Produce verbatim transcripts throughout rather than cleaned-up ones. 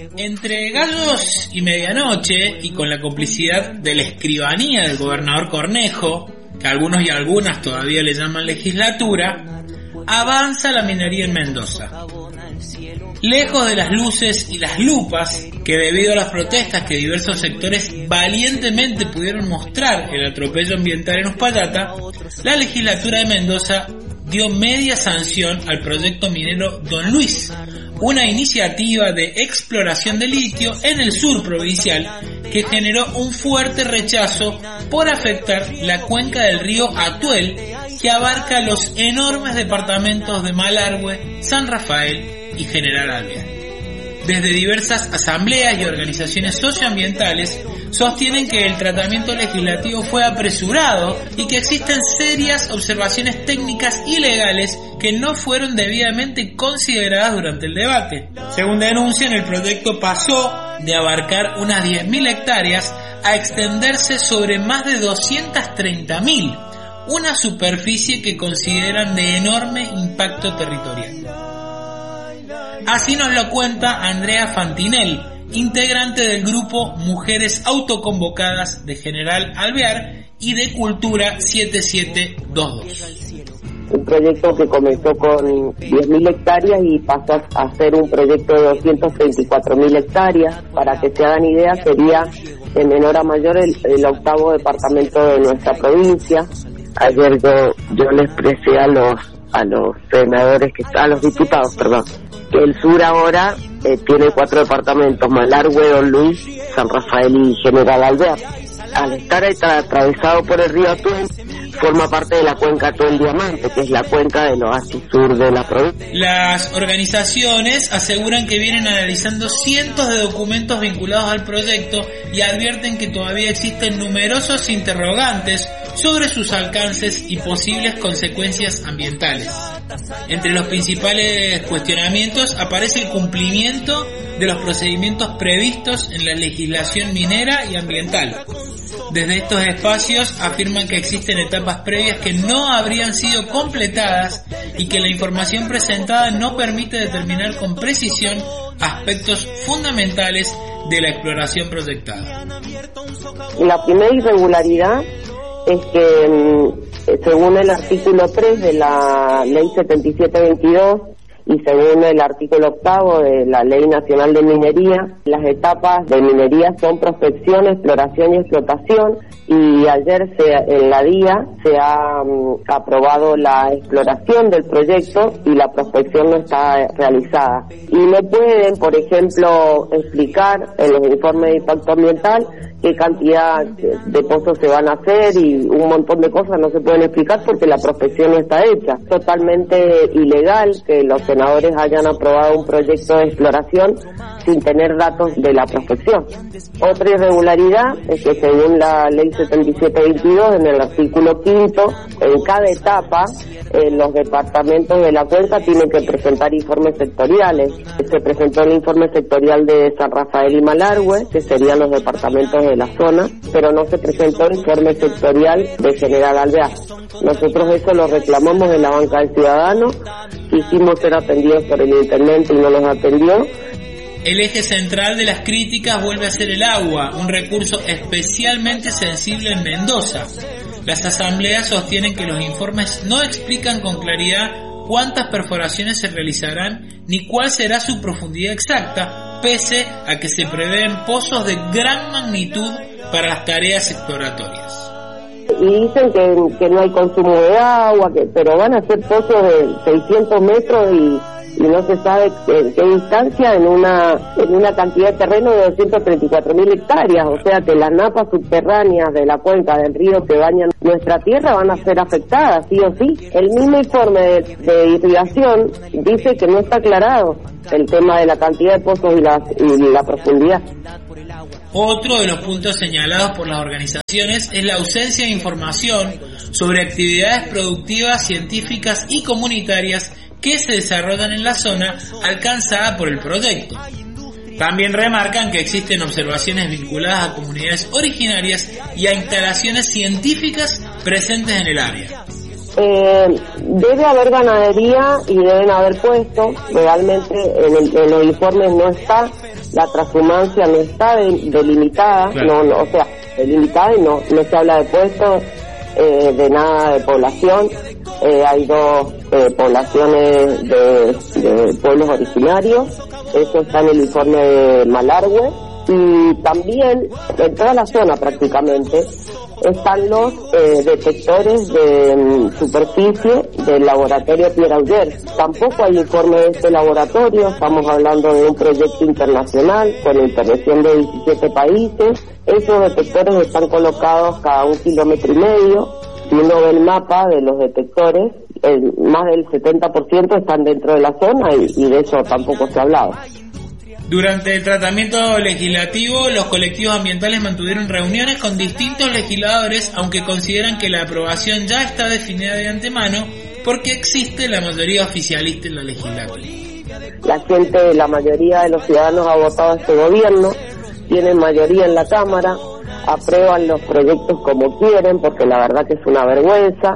Entre gallos y medianoche, y con la complicidad de la escribanía del gobernador Cornejo, que algunos y algunas todavía le llaman legislatura, avanza la minería en Mendoza. Lejos de las luces y las lupas que, debido a las protestas que diversos sectores valientemente pudieron mostrar el atropello ambiental en Uspallata, la legislatura de Mendoza dio media sanción al proyecto minero Don Luis, una iniciativa de exploración de litio en el sur provincial que generó un fuerte rechazo por afectar la cuenca del río Atuel, que abarca los enormes departamentos de Malargüe, San Rafael y General Alvear. Desde diversas asambleas y organizaciones socioambientales sostienen que el tratamiento legislativo fue apresurado y que existen serias observaciones técnicas y legales que no fueron debidamente consideradas durante el debate. Según denuncian, el proyecto pasó de abarcar unas diez mil hectáreas a extenderse sobre más de doscientas treinta mil, una superficie que consideran de enorme impacto territorial. Así nos lo cuenta Andrea Fantinel, integrante del grupo Mujeres Autoconvocadas de General Alvear y de Cultura siete siete dos dos. Un proyecto que comenzó con diez mil hectáreas y pasó a ser un proyecto de doscientas treinta y cuatro mil hectáreas. Para que se hagan idea, sería de menor a mayor el, el octavo departamento de nuestra provincia. Ayer yo, yo le expresé a los a los senadores, que a los diputados, perdón, que el sur ahora eh, tiene cuatro departamentos: Malargüe, Don Luis, San Rafael y General Alvear. Al estar atravesado por el río Atuel, forma parte de la cuenca Atuel Diamante, que es la cuenca del oasis sur de la provincia. Las organizaciones aseguran que vienen analizando cientos de documentos vinculados al proyecto y advierten que todavía existen numerosos interrogantes sobre sus alcances y posibles consecuencias ambientales. Entre los principales cuestionamientos aparece el cumplimiento de los procedimientos previstos en la legislación minera y ambiental. Desde estos espacios afirman que existen etapas previas que no habrían sido completadas y que la información presentada no permite determinar con precisión aspectos fundamentales de la exploración proyectada. La primera irregularidad es que, según el artículo tres de la Ley setenta y siete veintidós y según el artículo octavo de la Ley Nacional de Minería, las etapas de minería son prospección, exploración y explotación, y ayer se, en la día se ha um, aprobado la exploración del proyecto y la prospección no está realizada. Y no pueden, por ejemplo, explicar en los informes de impacto ambiental qué cantidad de pozos se van a hacer, y un montón de cosas no se pueden explicar porque la prospección no está hecha. Totalmente ilegal que los senadores hayan aprobado un proyecto de exploración sin tener datos de la prospección. Otra irregularidad es que, según la Ley setenta y siete veintidós, en el artículo quinto, en cada etapa eh, los departamentos de la cuenca tienen que presentar informes sectoriales. Se presentó el informe sectorial de San Rafael y Malargüe, que serían los departamentos de la zona, pero no se presentó el informe sectorial de General Alvear. Nosotros eso lo reclamamos de la banca del ciudadano, quisimos ser atendidos por el intendente y no nos atendió. El eje central de las críticas vuelve a ser el agua, un recurso especialmente sensible en Mendoza. Las asambleas sostienen que los informes no explican con claridad cuántas perforaciones se realizarán ni cuál será su profundidad exacta, pese a que se prevén pozos de gran magnitud para las tareas exploratorias. Y dicen que, que no hay consumo de agua, que, pero van a ser pozos de seiscientos metros y y no se sabe en qué distancia, en una en una cantidad de terreno de doscientas treinta y cuatro mil hectáreas, o sea que las napas subterráneas de la cuenca del río que bañan nuestra tierra van a ser afectadas, sí o sí. El mismo informe de, de irrigación dice que no está aclarado el tema de la cantidad de pozos y la, y la profundidad. Otro de los puntos señalados por las organizaciones es la ausencia de información sobre actividades productivas, científicas y comunitarias que se desarrollan en la zona alcanzada por el proyecto. También remarcan que existen observaciones vinculadas a comunidades originarias y a instalaciones científicas presentes en el área. Eh, debe haber ganadería y deben haber puestos, realmente en, el, en los informes no está, la transhumancia no está de, delimitada, claro. no, no, o sea, delimitada y no, no se habla de puestos, eh, de nada de población. Eh, hay dos eh, poblaciones de, de pueblos originarios, eso está en el informe de Malargüe, y también en toda la zona prácticamente están los eh, detectores de um, superficie del laboratorio Pierre Auger. Tampoco hay informe de este laboratorio, estamos hablando de un proyecto internacional con intervención de diecisiete países. Esos detectores están colocados cada un kilómetro y medio. Si uno ve el mapa de los detectores, el, más del setenta por ciento están dentro de la zona y, y de eso tampoco se ha hablado. Durante el tratamiento legislativo, los colectivos ambientales mantuvieron reuniones con distintos legisladores, aunque consideran que la aprobación ya está definida de antemano porque existe la mayoría oficialista en la legislatura. La gente, la mayoría de los ciudadanos ha votado a este gobierno, tienen mayoría en la Cámara, aprueban los proyectos como quieren, porque la verdad que es una vergüenza.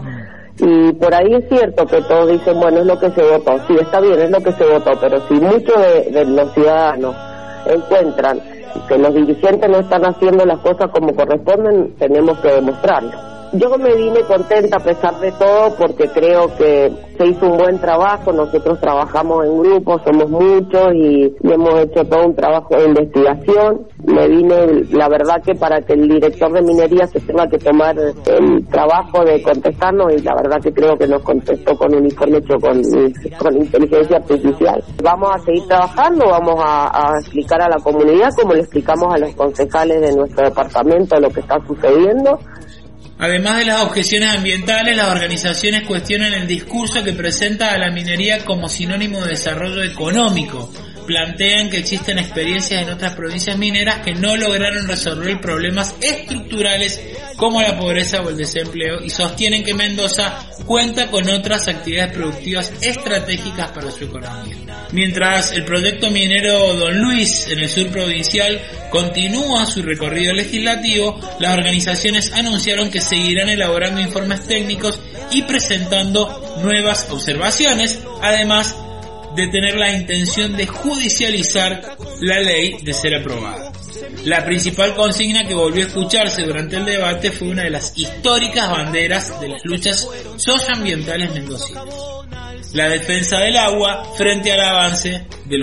Y por ahí es cierto que todos dicen, bueno, es lo que se votó. Sí, está bien, es lo que se votó, pero si muchos de, de los ciudadanos encuentran que los dirigentes no están haciendo las cosas como corresponden, tenemos que demostrarlo. Yo me vine contenta a pesar de todo porque creo que se hizo un buen trabajo, nosotros trabajamos en grupo, somos muchos y, y hemos hecho todo un trabajo de investigación. Me vine, la verdad que para que el director de minería se tenga que tomar el trabajo de contestarnos y la verdad que creo que nos contestó con un informe hecho con, con inteligencia artificial. Vamos a seguir trabajando, vamos a, a explicar a la comunidad como le explicamos a los concejales de nuestro departamento lo que está sucediendo. Además de las objeciones ambientales, las organizaciones cuestionan el discurso que presenta a la minería como sinónimo de desarrollo económico. Plantean que existen experiencias en otras provincias mineras que no lograron resolver problemas estructurales como la pobreza o el desempleo y sostienen que Mendoza cuenta con otras actividades productivas estratégicas para su economía. Mientras el proyecto minero Don Luis en el sur provincial continúa su recorrido legislativo, las organizaciones anunciaron que seguirán elaborando informes técnicos y presentando nuevas observaciones, además de tener la intención de judicializar la ley de ser aprobada. La principal consigna que volvió a escucharse durante el debate fue una de las históricas banderas de las luchas socioambientales mendocinas: la defensa del agua frente al avance de los